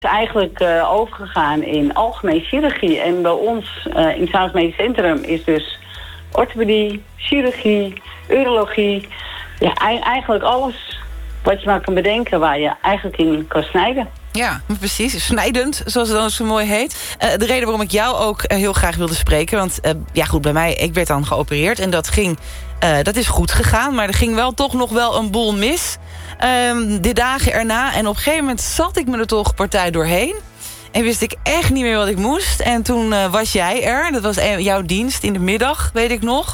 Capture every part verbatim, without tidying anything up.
is eigenlijk uh, overgegaan in algemene chirurgie. En bij ons uh, in het Zaans Medisch Centrum is dus orthopedie, chirurgie, urologie. Ja, eigenlijk alles wat je maar kan bedenken waar je eigenlijk in kan snijden. Ja, precies. Snijdend, zoals het dan zo mooi heet. Uh, de reden waarom ik jou ook uh, heel graag wilde spreken... want uh, ja goed, bij mij, ik werd dan geopereerd... en dat ging, uh, dat is goed gegaan... maar er ging wel toch nog wel een boel mis... Um, de dagen erna. En op een gegeven moment zat ik me er toch partij doorheen... en wist ik echt niet meer wat ik moest. En toen uh, was jij er. Dat was jouw dienst in de middag, weet ik nog...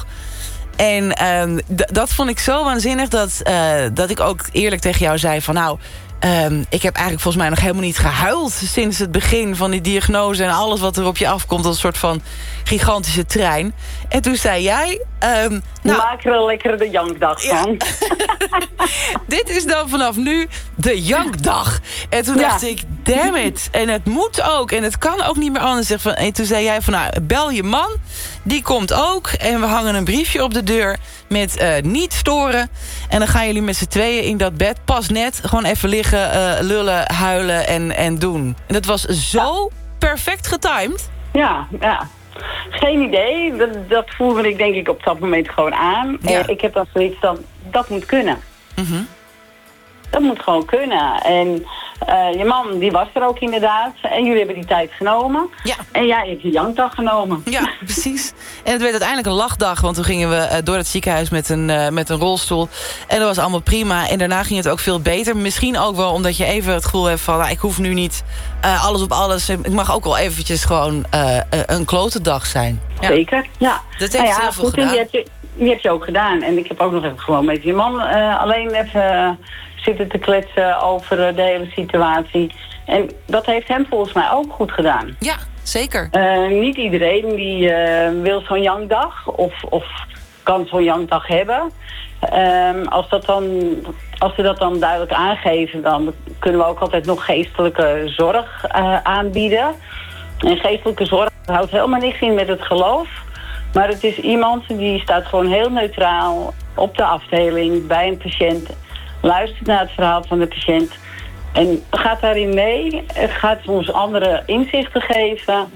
En um, d- dat vond ik zo waanzinnig dat, uh, dat ik ook eerlijk tegen jou zei van... nou, um, ik heb eigenlijk volgens mij nog helemaal niet gehuild... sinds het begin van die diagnose en alles wat er op je afkomt... als een soort van gigantische trein. En toen zei jij... Um, nou, maak er een lekkere de jankdag van. Ja. Dit is dan vanaf nu de jankdag. En toen ja. dacht ik, damn it. En het moet ook. En het kan ook niet meer anders. En toen zei jij van, nou, bel je man. Die komt ook. En we hangen een briefje op de deur met uh, niet storen. En dan gaan jullie met z'n tweeën in dat bed. Pas net gewoon even liggen, uh, lullen, huilen en, en doen. En dat was zo ja. perfect getimed. Ja, ja. Geen idee. Dat, dat voelde ik denk ik op dat moment gewoon aan. Ja. En ik heb dan zoiets van, dat moet kunnen. Mm-hmm. Dat moet gewoon kunnen. En uh, je man, die was er ook inderdaad. En jullie hebben die tijd genomen. Ja. En jij hebt die jankdag genomen. Ja, precies. En het werd uiteindelijk een lachdag. Want toen gingen we uh, door het ziekenhuis met een, uh, met een rolstoel. En dat was allemaal prima. En daarna ging het ook veel beter. Misschien ook wel omdat je even het gevoel hebt van... Nou, ik hoef nu niet uh, alles op alles. Ik mag ook wel eventjes gewoon uh, een klote dag zijn. Ja. Zeker, ja. Dat heeft nou ja, heel veel goed, gedaan. Die heb, je, die heb je ook gedaan. En ik heb ook nog even gewoon met je man uh, alleen even... Uh, zitten te kletsen over de hele situatie. En dat heeft hem volgens mij ook goed gedaan. Ja, zeker. Uh, niet iedereen die uh, wil zo'n jankdag of, of kan zo'n jankdag hebben. Um, als, dat dan, als we dat dan duidelijk aangeven, dan kunnen we ook altijd nog geestelijke zorg uh, aanbieden. En geestelijke zorg houdt helemaal niks in met het geloof. Maar het is iemand die staat gewoon heel neutraal op de afdeling bij een patiënt... luistert naar het verhaal van de patiënt en gaat daarin mee. Gaat ons andere inzichten geven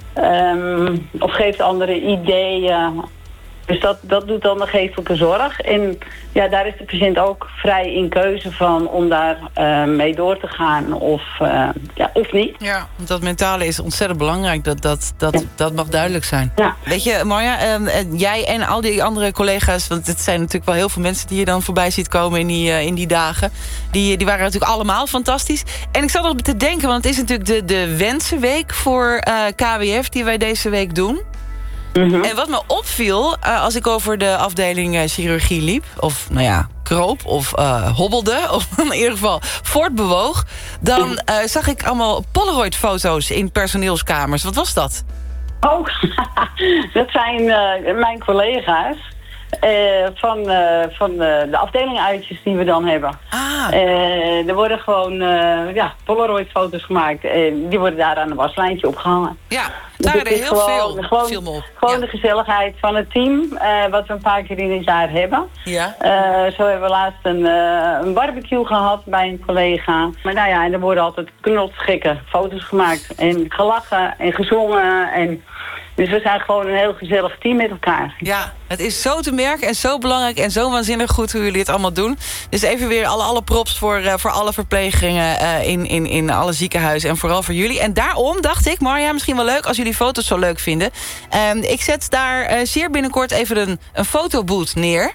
um, of geeft andere ideeën. Dus dat, dat doet dan de geestelijke zorg. En ja, daar is de patiënt ook vrij in keuze van om daar uh, mee door te gaan of, uh, ja, of niet. Ja, want dat mentale is ontzettend belangrijk. Dat, dat, dat, ja. dat mag duidelijk zijn. Ja. Weet je, Marja, uh, jij en al die andere collega's... want het zijn natuurlijk wel heel veel mensen die je dan voorbij ziet komen in die, uh, in die dagen. Die, die waren natuurlijk allemaal fantastisch. En ik zat nog te denken, want het is natuurlijk de, de Wensenweek voor uh, K W F... die wij deze week doen. Mm-hmm. En wat me opviel, uh, als ik over de afdeling uh, chirurgie liep... of, nou ja, kroop of uh, hobbelde, of in ieder geval voortbewoog... dan uh, zag ik allemaal Polaroid-foto's in personeelskamers. Wat was dat? Oh, dat zijn uh, mijn collega's... Uh, van uh, van uh, de afdelinguitjes die we dan hebben. Ah. Uh, er worden gewoon uh, ja, Polaroid-foto's gemaakt. En die worden daar aan een waslijntje opgehangen. Ja, daar dus er heel gewoon, veel gewoon, film op. Gewoon ja. de gezelligheid van het team. Uh, wat we een paar keer in het jaar hebben. Ja. Uh, zo hebben we laatst een, uh, een barbecue gehad bij een collega. Maar nou ja, en er worden altijd knotsgekke foto's gemaakt. En gelachen en gezongen en... Dus we zijn gewoon een heel gezellig team met elkaar. Ja, het is zo te merken en zo belangrijk en zo waanzinnig goed hoe jullie het allemaal doen. Dus even weer alle, alle props voor, uh, voor alle verplegingen uh, in, in, in alle ziekenhuizen en vooral voor jullie. En daarom dacht ik, Marja, misschien wel leuk als jullie foto's zo leuk vinden. Um, ik zet daar uh, zeer binnenkort even een, een fotoboot neer.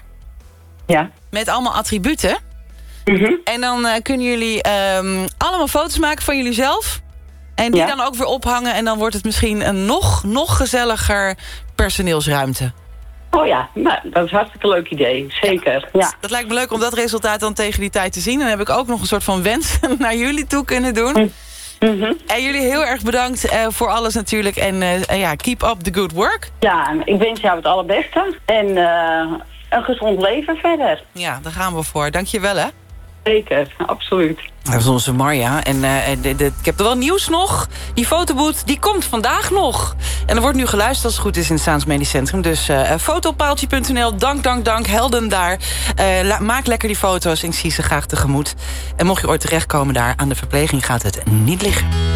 Ja. Met allemaal attributen. Mm-hmm. En dan uh, kunnen jullie um, allemaal foto's maken van jullie zelf. En die ja. dan ook weer ophangen. En dan wordt het misschien een nog, nog gezelliger personeelsruimte. Oh ja, nou, dat is een hartstikke leuk idee. Zeker, ja. ja. Dat lijkt me leuk om dat resultaat dan tegen die tijd te zien. En dan heb ik ook nog een soort van wens naar jullie toe kunnen doen. Mm-hmm. En jullie heel erg bedankt uh, voor alles natuurlijk. En uh, ja, keep up the good work. Ja, ik wens jou het allerbeste. En uh, een gezond leven verder. Ja, daar gaan we voor. Dank je wel, hè. Zeker, absoluut. Dat was onze Marja. En uh, de, de, ik heb er wel nieuws nog. Die fotoboot, die komt vandaag nog. En er wordt nu geluisterd als het goed is in het Zaans Medisch Centrum. Dus uh, fotopaaltje punt n l, dank, dank, dank, helden daar. Uh, la, maak lekker die foto's en ik zie ze graag tegemoet. En mocht je ooit terechtkomen daar aan de verpleging, gaat het niet liggen.